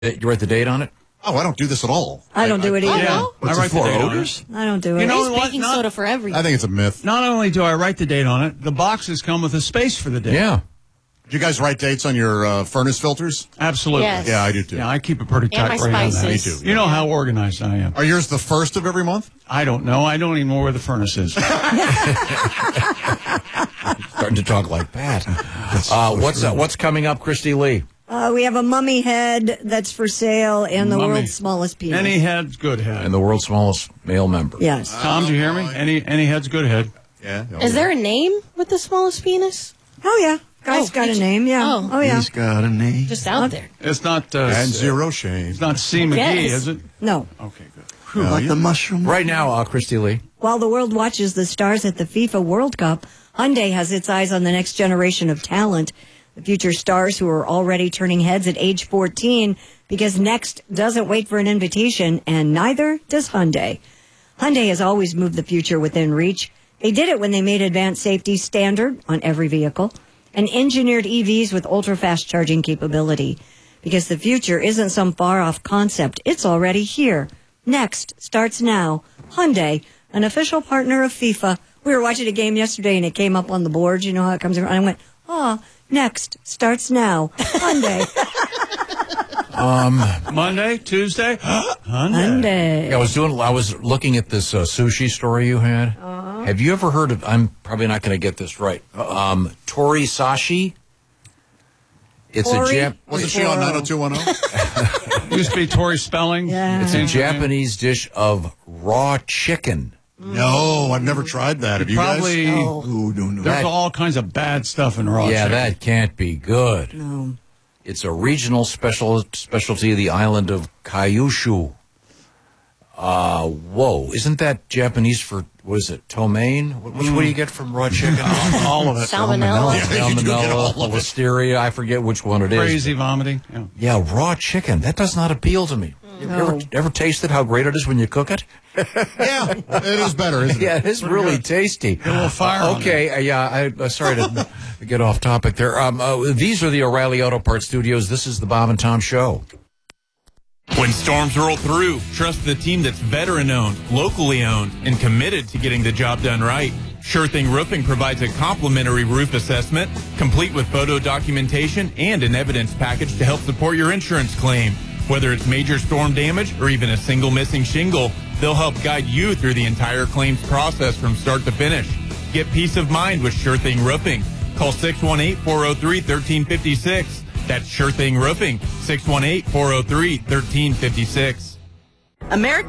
You write the date on it? Oh, I don't do this at all. I don't do it either. Yeah, What's I it write the for, date on odors? it. I don't do it. You know There's what? baking Not- soda for everything. I think it's a myth. Not only do I write the date on it, the boxes come with a space for the date. Yeah. Do you guys write dates on your furnace filters? Absolutely. Yes. Yeah, I do too. Yeah, I keep a pretty And tight my rein on that. spices. Me too. You know how organized I am. Are yours the first of every month? I don't know. I don't even know where the furnace is. Starting to talk like that. What's coming up, Christy Lee? We have a mummy head that's for sale and the Mummy. world's smallest penis. Any head's good head. And the world's smallest male member. Yes. Tom, do you hear me? Any head's good head. Yeah. Is there a name with the smallest penis? Oh, yeah. Guy's got a name, yeah. Oh. yeah. He's got a name. Just out there. It's not. And zero shame. It's not C. McGee, Yes. is it? No. Okay, good. Who, like the mushroom? Right now, Christy Lee. While the world watches the stars at the FIFA World Cup, Hyundai has its eyes on the next generation of talent. The future stars who are already turning heads at age 14, because Next doesn't wait for an invitation, and neither does Hyundai. Hyundai has always moved the future within reach. They did it when they made advanced safety standard on every vehicle and engineered EVs with ultra-fast charging capability. Because the future isn't some far-off concept. It's already here. Next starts now. Hyundai, an official partner of FIFA. We were watching a game yesterday, and it came up on the board. You know how it comes around? I went, Next starts now. Hyundai. Monday, Tuesday, Hyundai. Yeah, I was looking at this sushi story you had. Have you ever heard of? I'm probably not going to get this right. Tori Sashi. It's Tori? a Wasn't she on 90210? Used to be Tori Spelling. Yeah. It's a Japanese dish of raw chicken. No, I've never tried that. Have you Probably. guys? Ooh, no. There's all kinds of bad stuff in raw Yeah, chicken. that can't be good. No. It's a regional specialty of the island of Kyushu. Whoa, isn't that Japanese for, what is it, ptomaine? What do you get from raw chicken? all of it. Salmonella. Yeah, you do get all Salmonella, of it. Listeria, I forget which one it is. Crazy vomiting. Yeah. Yeah, raw chicken. That does not appeal to me. You ever tasted how great it is when you cook it? Yeah, it is better, isn't it? Yeah, it is really tasty. a little fire on Okay, sorry to get off topic there. These are the O'Reilly Auto Parts Studios. This is the Bob and Tom Show. When storms roll through, trust the team that's veteran-owned, locally owned, and committed to getting the job done right. Sure Thing Roofing provides a complimentary roof assessment, complete with photo documentation and an evidence package to help support your insurance claim. Whether it's major storm damage or even a single missing shingle, they'll help guide you through the entire claims process from start to finish. Get peace of mind with Sure Thing Roofing. Call 618-403-1356. That's Sure Thing Roofing, 618-403-1356. American